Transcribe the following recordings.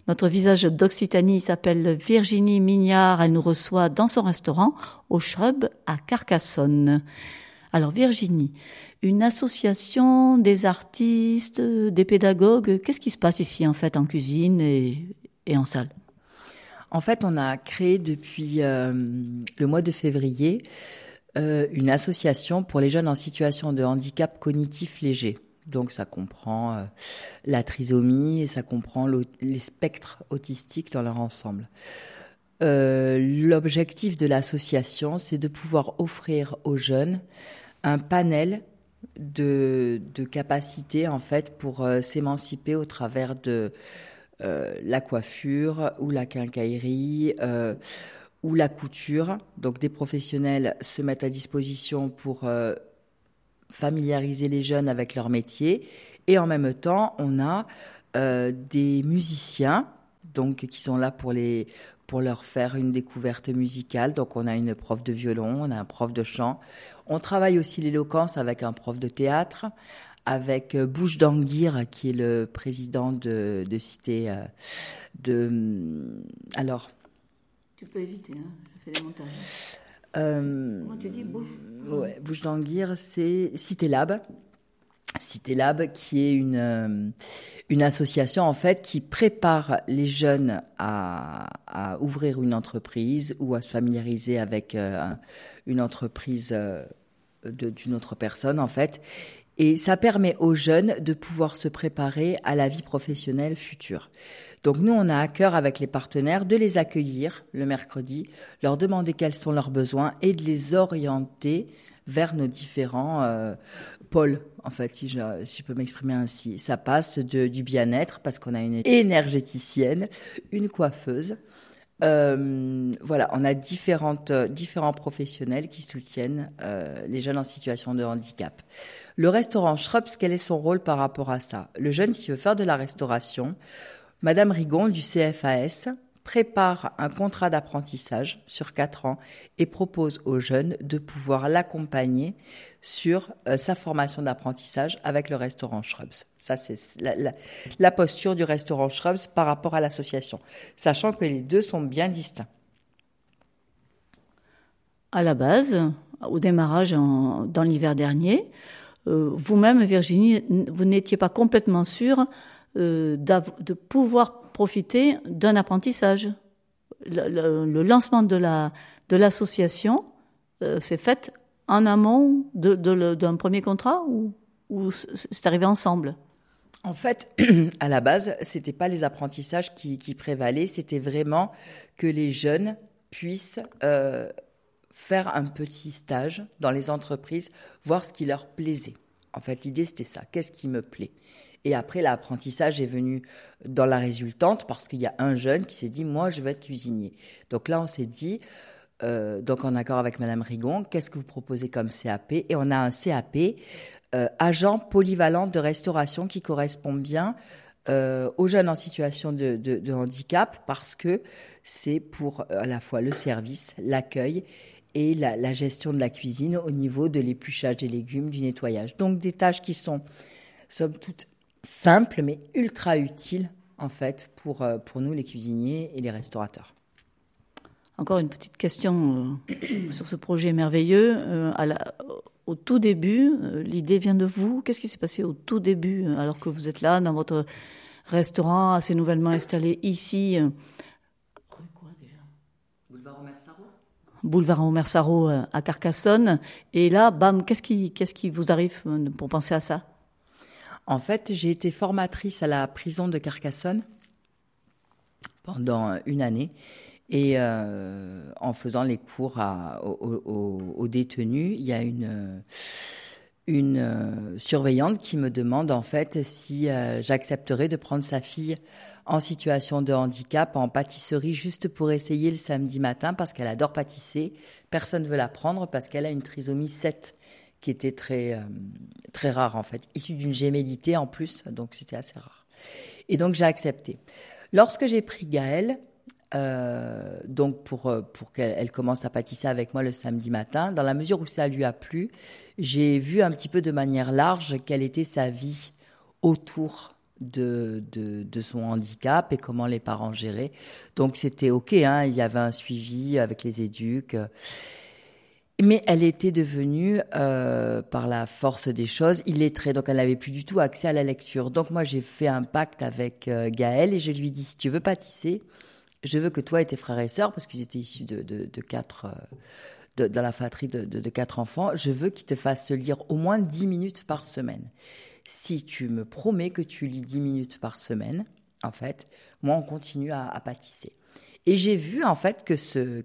Notre visage d'Occitanie s'appelle Virginie Mignard. Elle nous reçoit dans son restaurant au Shrub à Carcassonne. Alors Virginie, une association des artistes, des pédagogues, qu'est-ce qui se passe ici en fait en cuisine et en salle? En fait, on a créé depuis le mois de février une association pour les jeunes en situation de handicap cognitif léger. Donc ça comprend la trisomie et ça comprend les spectres autistiques dans leur ensemble. L'objectif de l'association, c'est de pouvoir offrir aux jeunes un panel de capacités en fait pour s'émanciper au travers de la coiffure ou la quincaillerie ou la couture. Donc des professionnels se mettent à disposition pour familiariser les jeunes avec leur métier. Et en même temps, on a des musiciens donc, qui sont là pour leur faire une découverte musicale. Donc on a une prof de violon, on a un prof de chant. On travaille aussi l'éloquence avec un prof de théâtre, avec Bouche d'Anguire, qui est le président de Cité alors... Tu peux hésiter, hein, je fais les montages. Comment tu dis, Bouche? Ouais, Bouche d'Anguire, c'est Cité Lab. Cité Lab, qui est une association en fait qui prépare les jeunes à ouvrir une entreprise ou à se familiariser avec une entreprise d'une autre personne en fait. Et ça permet aux jeunes de pouvoir se préparer à la vie professionnelle future. Donc nous, on a à cœur avec les partenaires de les accueillir le mercredi, leur demander quels sont leurs besoins et de les orienter vers nos différents pôles, en fait, si je peux m'exprimer ainsi. Ça passe du bien-être, parce qu'on a une énergéticienne, une coiffeuse. Voilà, on a différents professionnels qui soutiennent les jeunes en situation de handicap. Le restaurant Schrubs, quel est son rôle par rapport à ça? Le jeune, s'il veut faire de la restauration, Madame Rigon du CFAS prépare un contrat d'apprentissage sur 4 ans et propose aux jeunes de pouvoir l'accompagner sur sa formation d'apprentissage avec le restaurant Schrubs. Ça, c'est la posture du restaurant Schrubs par rapport à l'association, sachant que les deux sont bien distincts. À la base, au démarrage dans l'hiver dernier, vous-même, Virginie, vous n'étiez pas complètement sûre de pouvoir profiter d'un apprentissage. Le lancement de l'association s'est fait en amont d'un premier contrat ou c'est arrivé ensemble? En fait, à la base, c'était pas les apprentissages qui prévalaient, c'était vraiment que les jeunes puissent faire un petit stage dans les entreprises, voir ce qui leur plaisait. En fait, l'idée, c'était ça. Qu'est-ce qui me plaît? Et après, l'apprentissage est venu dans la résultante parce qu'il y a un jeune qui s'est dit « Moi, je veux être cuisinier ». Donc là, on s'est dit, donc en accord avec Madame Rigon, qu'est-ce que vous proposez comme CAP? Et on a un CAP, agent polyvalent de restauration, qui correspond bien aux jeunes en situation de handicap parce que c'est pour à la fois le service, l'accueil et la gestion de la cuisine au niveau de l'épluchage des légumes, du nettoyage. Donc des tâches qui sont, somme toute, simples mais ultra utiles en fait pour nous les cuisiniers et les restaurateurs. Encore une petite question sur ce projet merveilleux. Au tout début, l'idée vient de vous. Qu'est-ce qui s'est passé au tout début alors que vous êtes là dans votre restaurant assez nouvellement installé ici? Rue quoi déjà? Boulevard Omer Sarraut. Boulevard Omer Sarraut à Carcassonne. Et là, bam, qu'est-ce qui vous arrive pour penser à ça? En fait, j'ai été formatrice à la prison de Carcassonne pendant une année et en faisant les cours aux détenus, il y a une surveillante qui me demande en fait si j'accepterais de prendre sa fille en situation de handicap en pâtisserie juste pour essayer le samedi matin parce qu'elle adore pâtisser. Personne ne veut la prendre parce qu'elle a une trisomie 7 qui était très rare en fait, issue d'une gémellité en plus, donc c'était assez rare. Et donc j'ai accepté. Lorsque j'ai pris Gaëlle, donc pour qu'elle commence à pâtisser avec moi le samedi matin, dans la mesure où ça lui a plu, j'ai vu un petit peu de manière large quelle était sa vie autour de son handicap et comment les parents géraient. Donc c'était OK, hein, il y avait un suivi avec les éduques. Mais elle était devenue, par la force des choses, illettrée. Donc elle n'avait plus du tout accès à la lecture. Donc moi j'ai fait un pacte avec Gaëlle et je lui ai dit, si tu veux pâtisser, je veux que toi et tes frères et sœurs, parce qu'ils étaient issus de quatre... dans la fratrie de 4 enfants, je veux qu'ils te fassent lire au moins 10 minutes par semaine. Si tu me promets que tu lis 10 minutes par semaine, en fait, moi, on continue à pâtisser. Et j'ai vu, en fait, que ce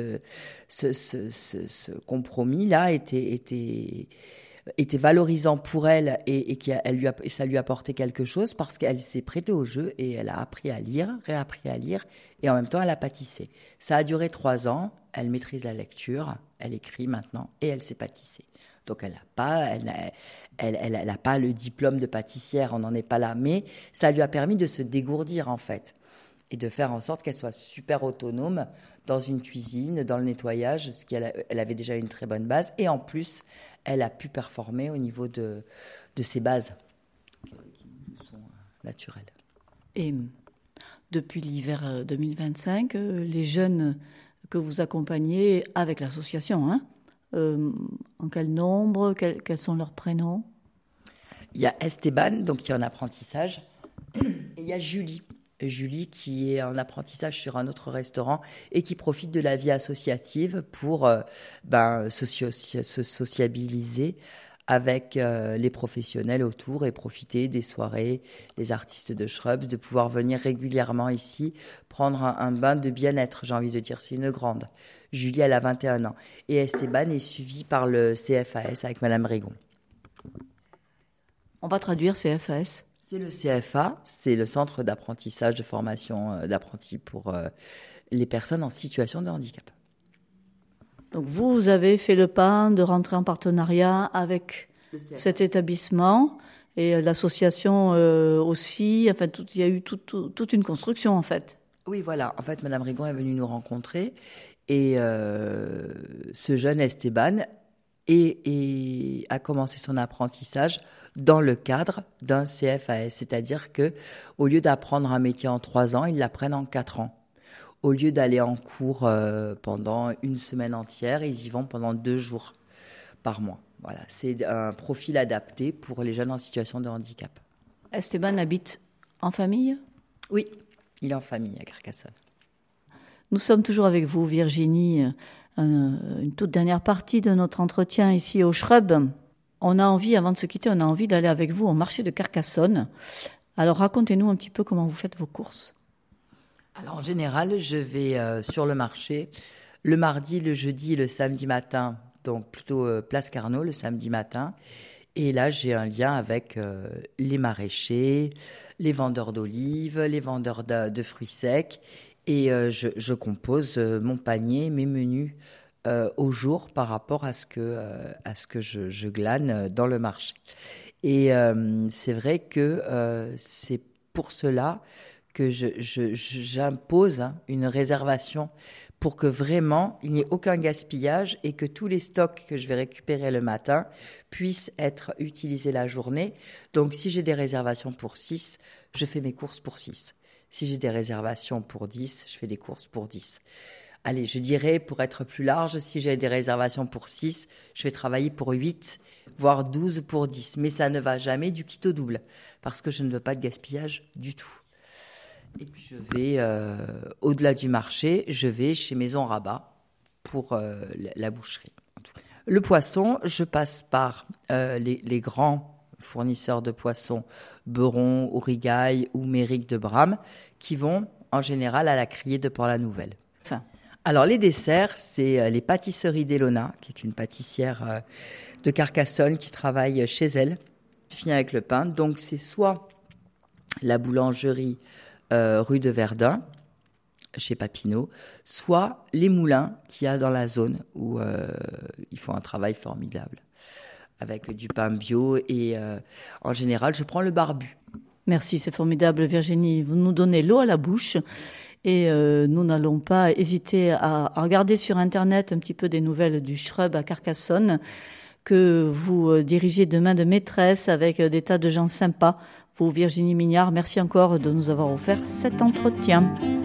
compromis-là était valorisant pour elle et ça lui apportait quelque chose parce qu'elle s'est prêtée au jeu et elle a appris à lire, réappris à lire et en même temps, elle a pâtissé. Ça a duré 3 ans. Elle maîtrise la lecture, elle écrit maintenant et elle sait pâtisser. Donc elle n'a pas le diplôme de pâtissière, on n'en est pas là, mais ça lui a permis de se dégourdir en fait et de faire en sorte qu'elle soit super autonome dans une cuisine, dans le nettoyage, elle avait déjà une très bonne base et en plus elle a pu performer au niveau de ses bases qui sont naturelles. Et depuis l'hiver 2025, les jeunes que vous accompagnez avec l'association, hein, en quel nombre, quels sont leurs prénoms? Il y a Esteban, donc qui est en apprentissage, et il y a Julie qui est en apprentissage sur un autre restaurant et qui profite de la vie associative pour se sociabiliser avec les professionnels autour et profiter des soirées, les artistes de Shrubs, de pouvoir venir régulièrement ici, prendre un bain de bien-être, j'ai envie de dire, c'est une grande. Julie, elle a 21 ans. Et Esteban est suivi par le CFAS avec Madame Régon. On va traduire CFAS. C'est le CFA, c'est le centre d'apprentissage, de formation d'apprentis pour les personnes en situation de handicap. Donc vous avez fait le pas de rentrer en partenariat avec cet établissement et l'association aussi. Enfin, il y a eu toute une construction en fait. Oui, voilà. En fait, Madame Régon est venue nous rencontrer et ce jeune Esteban a commencé son apprentissage dans le cadre d'un CFAS, c'est-à-dire que au lieu d'apprendre un métier en 3 ans, ils l'apprennent en 4 ans. Au lieu d'aller en cours pendant une semaine entière, ils y vont pendant 2 jours par mois. Voilà, c'est un profil adapté pour les jeunes en situation de handicap. Esteban habite en famille ? Oui, il est en famille à Carcassonne. Nous sommes toujours avec vous, Virginie. Une toute dernière partie de notre entretien ici au Shrub. On a envie, avant de se quitter, d'aller avec vous au marché de Carcassonne. Alors racontez-nous un petit peu comment vous faites vos courses. Alors en général, je vais sur le marché le mardi, le jeudi et le samedi matin, donc plutôt Place Carnot le samedi matin. Et là, j'ai un lien avec les maraîchers, les vendeurs d'olives, les vendeurs de fruits secs. Et je compose mon panier, mes menus au jour par rapport à ce que je glane dans le marché. Et c'est vrai que c'est pour cela que j'impose une réservation pour que vraiment il n'y ait aucun gaspillage et que tous les stocks que je vais récupérer le matin puissent être utilisés la journée. Donc si j'ai des réservations pour 6, je fais mes courses pour 6. Si j'ai des réservations pour 10, je fais des courses pour 10. Allez, je dirais, pour être plus large, si j'ai des réservations pour 6, je vais travailler pour 8, voire 12 pour 10. Mais ça ne va jamais du quitte au double, parce que je ne veux pas de gaspillage du tout. Et puis je vais, au-delà du marché, je vais chez Maison Rabat pour la boucherie. Le poisson, je passe par les grands fournisseurs de poissons, Beuron, Aurigail ou Méric de Bram, qui vont en général à la Criée de Port-la-Nouvelle. Alors les desserts, c'est les pâtisseries d'Elona, qui est une pâtissière de Carcassonne qui travaille chez elle. Je finis avec le pain. Donc c'est soit la boulangerie rue de Verdun, chez Papineau, soit les moulins qu'il y a dans la zone où ils font un travail formidable avec du pain bio et en général, je prends le barbu. Merci, c'est formidable Virginie. Vous nous donnez l'eau à la bouche et nous n'allons pas hésiter à regarder sur Internet un petit peu des nouvelles du Shrub à Carcassonne que vous dirigez de main de maîtresse avec des tas de gens sympas. vous, Virginie Mignard, merci encore de nous avoir offert cet entretien.